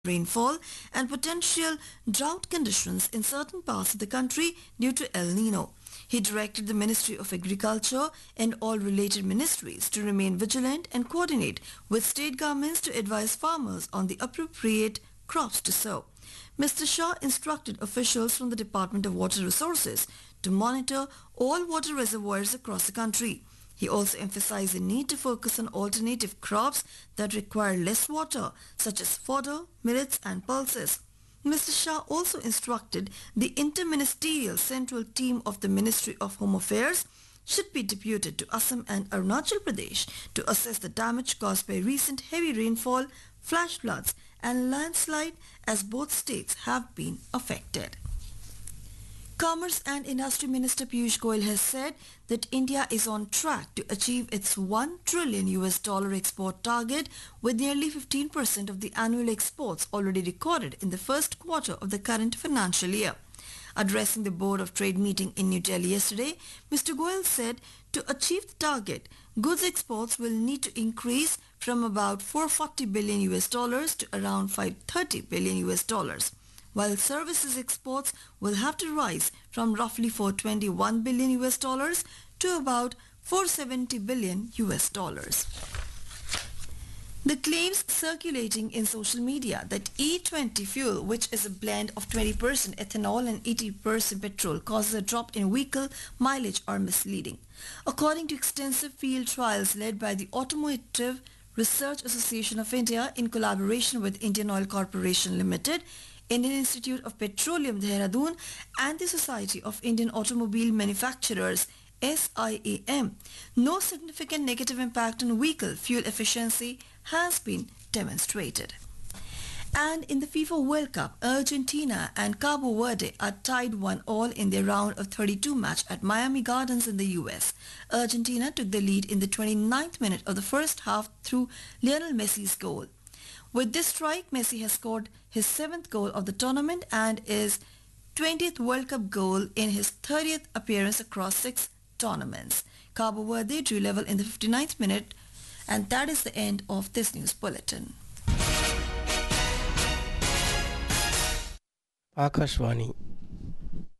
rainfall and potential drought conditions in certain parts of the country due to El Nino. He directed the Ministry of Agriculture and all related ministries to remain vigilant and coordinate with state governments to advise farmers on the appropriate crops to sow. Mr. Shah instructed officials from the Department of Water Resources to monitor all water reservoirs across the country. He also emphasized the need to focus on alternative crops that require less water, such as fodder, millets and pulses. Mr. Shah also instructed the interministerial central team of the Ministry of Home Affairs should be deputed to Assam and Arunachal Pradesh to assess the damage caused by recent heavy rainfall, flash floods and landslide as both states have been affected. Commerce and Industry Minister Piyush Goyal has said that India is on track to achieve its $1 trillion export target with nearly 15% of the annual exports already recorded in the first quarter of the current financial year. Addressing the Board of Trade meeting in New Delhi yesterday, Mr. Goyal said to achieve the target, goods exports will need to increase from about $440 billion to around $530 billion, while services exports will have to rise from roughly $421 billion to about $470 billion. The claims circulating in social media that E20 fuel, which is a blend of 20% ethanol and 80% petrol, causes a drop in vehicle mileage are misleading. According to extensive field trials led by the Automotive Research Association of India in collaboration with Indian Oil Corporation Limited, Indian Institute of Petroleum Dehradun and the Society of Indian Automobile Manufacturers SIAM, no significant negative impact on vehicle fuel efficiency has been demonstrated. And in the FIFA World Cup, Argentina and Cabo Verde are tied 1-1 in their round of 32 match at Miami Gardens in the US. Argentina took the lead in the 29th minute of the first half through Lionel Messi's goal. With this strike, Messi has scored his 7th goal of the tournament and his 20th World Cup goal in his 30th appearance across 6 tournaments. Cabo Verde drew level in the 59th minute, and that is the end of this news bulletin. Akashvani